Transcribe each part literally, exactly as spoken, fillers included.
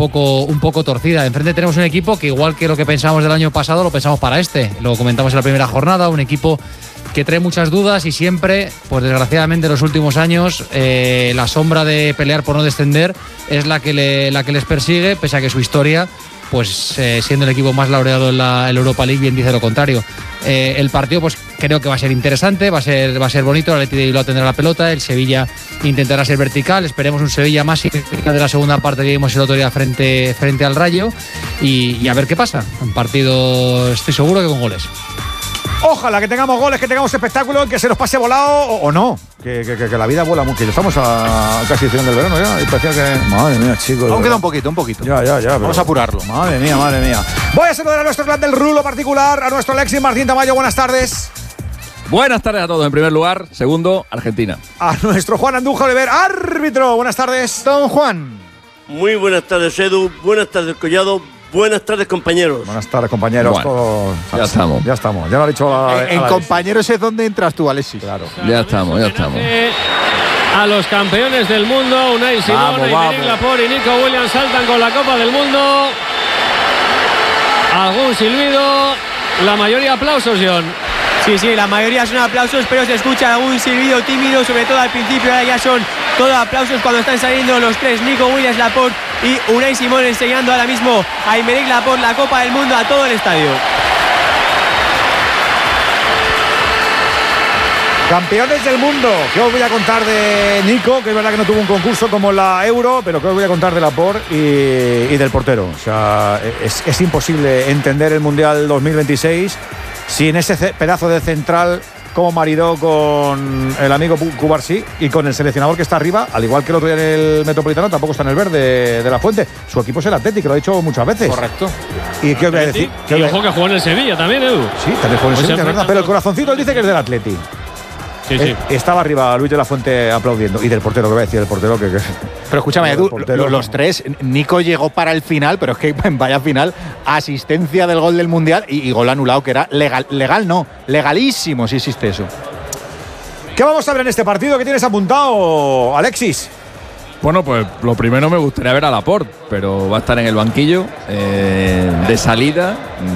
poco, un poco torcida. Enfrente tenemos un equipo que, igual que lo que pensábamos del año pasado, lo pensamos para este. Lo comentamos en la primera jornada, un equipo que trae muchas dudas y siempre, pues desgraciadamente en los últimos años, eh, la sombra de pelear por no descender es la que, le, la que les persigue, pese a que su historia, pues eh, siendo el equipo más laureado en la, en la Europa League, bien dice lo contrario. Eh, el partido, pues creo que va a ser interesante, va a ser, va a ser bonito. El Athletic de Bilbao tendrá la pelota, el Sevilla intentará ser vertical. Esperemos un Sevilla más de la segunda parte que vimos el otro día frente, frente al Rayo y, y a ver qué pasa. Un partido, estoy seguro que con goles. Ojalá que tengamos goles, que tengamos espectáculo, que se nos pase volado o, o no. Que, que, que, que la vida vuela mucho. Que estamos a casi final del verano ya. Y parecía que. Madre mía, chicos. Aún queda un poquito, un poquito. Ya, ya, ya. Vamos pero... a apurarlo. Madre mía, madre mía. Voy a saludar a nuestro clan del Rulo particular, a nuestro Alexis Martín Tamayo. Buenas tardes. Buenas tardes a todos. En primer lugar, segundo, Argentina. A nuestro Juan Andújar Oliver, árbitro. Buenas tardes. Don Juan. Muy buenas tardes, Edu. Buenas tardes, Collado. Buenas tardes, compañeros. Buenas tardes, compañeros. Bueno, todos, ya estamos. Ya estamos. Ya lo ha dicho la, En, en la compañeros es donde entras tú, Alexis. Claro. Ya estamos, ya estamos. A los campeones del mundo, Unai Simón, Aymeric Laporte y Nico Williams saltan con la Copa del Mundo. Algún silbido, la mayoría aplausos, John. Sí, sí, la mayoría son aplausos, pero se escucha algún silbido tímido, sobre todo al principio. Ahora ya son todos aplausos cuando están saliendo los tres, Nico Williams, Laporte y Unai Simón, enseñando ahora mismo a Aymeric Laporte la Copa del Mundo a todo el estadio. Campeones del mundo. ¿Qué os voy a contar de Nico? Que es verdad que no tuvo un concurso como la Euro, pero ¿qué os voy a contar de Laporte y, y del portero? O sea, es, es imposible entender el Mundial dos mil veintiséis sin ese pedazo de central como maridó con el amigo Cubarsí y con el seleccionador que está arriba, al igual que el otro día en el Metropolitano, tampoco está en el verde de la Fuente. Su equipo es el Athletic, que lo ha dicho muchas veces. Correcto. ¿Y qué os voy a decir? Y ojo que jugó en el Sevilla también, Edu. Sí, también jugó en el Sevilla, es verdad. Pero el corazoncito él dice que es del Athletic. Sí, sí. Eh, estaba arriba Luis de la Fuente aplaudiendo. Y del portero, que voy a decir, el portero que. que pero escúchame, Edu, portero, los, los tres, Nico llegó para el final, pero es que vaya final, asistencia del gol del Mundial y, y gol anulado, que era legal, legal no, legalísimo si existe eso. ¿Qué vamos a ver en este partido? ¿Qué tienes apuntado, Alexis? Bueno, pues lo primero me gustaría ver a Laporte, pero va a estar en el banquillo eh, de salida.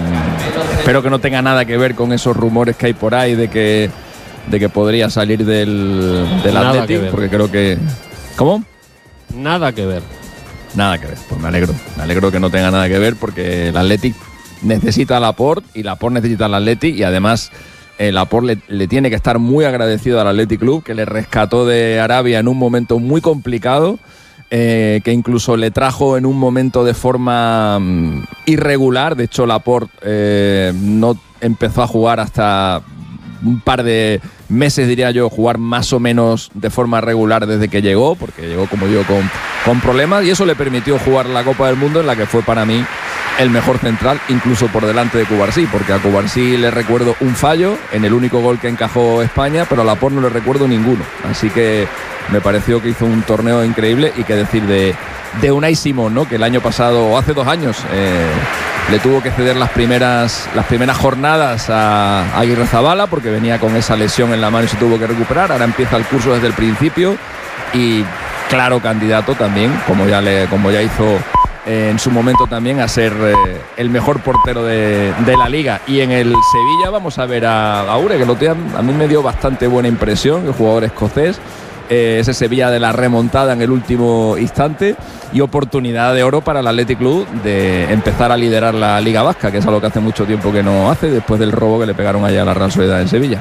Mm, espero que no tenga nada que ver con esos rumores que hay por ahí de que de que podría salir del, del Athletic, porque creo que... ¿Cómo? Nada que ver. Nada que ver, pues me alegro. Me alegro que no tenga nada que ver, porque el Athletic necesita a Laporte y Laporte necesita al Athletic, y además el Laporte le, le tiene que estar muy agradecido al Athletic Club, que le rescató de Arabia en un momento muy complicado, eh, que incluso le trajo en un momento de forma um, irregular. De hecho, Laporte eh, no empezó a jugar hasta un par de meses, diría yo, jugar más o menos de forma regular desde que llegó, porque llegó, como digo, con, con problemas, y eso le permitió jugar la Copa del Mundo, en la que fue para mí el mejor central, incluso por delante de Cubarsí, porque a Cubarsí le recuerdo un fallo en el único gol que encajó España, pero a Laporte no le recuerdo ninguno. Así que me pareció que hizo un torneo increíble. Y qué decir de, de Unai Simón, ¿no? Que el año pasado, o hace dos años, eh, le tuvo que ceder las primeras, las primeras jornadas a Aguirrezabala, porque venía con esa lesión en la mano y se tuvo que recuperar. Ahora empieza el curso desde el principio y claro candidato también, como ya, le, como ya hizo eh, en su momento también, a ser eh, el mejor portero de, de la liga. Y en el Sevilla vamos a ver a Aure, que lo tiene, a mí me dio bastante buena impresión, el jugador escocés. Eh, ese Sevilla de la remontada en el último instante, y oportunidad de oro para el Athletic Club de empezar a liderar la Liga Vasca, que es algo que hace mucho tiempo que no hace, después del robo que le pegaron allá a la Real Sociedad en Sevilla.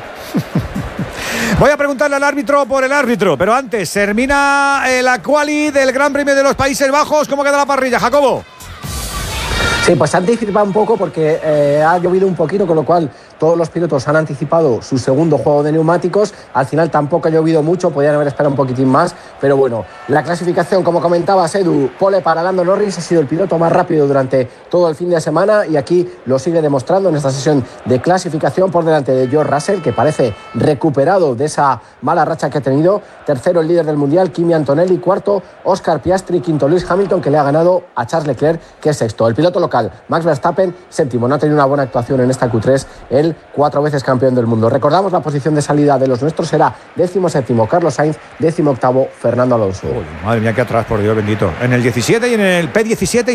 Voy a preguntarle al árbitro por el árbitro, pero antes, termina eh, la quali del Gran Premio de los Países Bajos. ¿Cómo queda la parrilla, Jacobo? Sí, pues se ha anticipado un poco porque eh, ha llovido un poquito, con lo cual todos los pilotos han anticipado su segundo juego de neumáticos. Al final tampoco ha llovido mucho, podían haber esperado un poquitín más, pero bueno, la clasificación, como comentabas, Edu, pole para Lando Norris, ha sido el piloto más rápido durante todo el fin de semana y aquí lo sigue demostrando en esta sesión de clasificación, por delante de George Russell, que parece recuperado de esa mala racha que ha tenido. Tercero, el líder del Mundial, Kimi Antonelli. Cuarto, Oscar Piastri. Quinto, Lewis Hamilton, que le ha ganado a Charles Leclerc, que es sexto. El piloto local, Max Verstappen, séptimo. No ha tenido una buena actuación en esta Q tres, el cuatro veces campeón del mundo. Recordamos la posición de salida de los nuestros, será décimo séptimo Carlos Sainz, décimo octavo Fernando Alonso. Uy, madre mía, qué atrás, por Dios bendito. En el diecisiete y en el P diecisiete